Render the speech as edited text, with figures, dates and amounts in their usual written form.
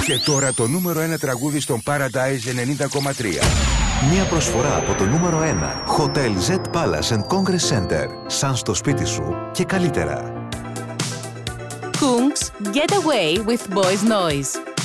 Και τώρα το νούμερο 1 τραγούδι στον Paradise 90,3. Μια προσφορά από το νούμερο 1 Hotel Z Palace and Congress Center. Σαν στο σπίτι σου και καλύτερα. Kungs, Get Away with Boys Noise.